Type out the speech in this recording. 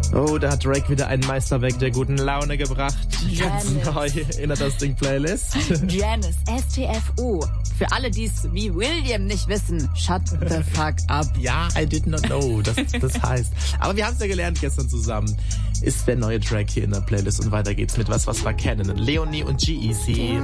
Oh, da hat Drake wieder ein Meisterwerk der guten Laune gebracht. Ganz neu in der Das Ding-Playlist. Janice, STFU. Für alle, die es wie William nicht wissen, shut the fuck up. Ja, I did not know, das heißt. Aber wir haben es ja gelernt gestern zusammen. Ist der neue Track hier in der Playlist und weiter geht's mit was wir kennen. Leonie und G-Eazy.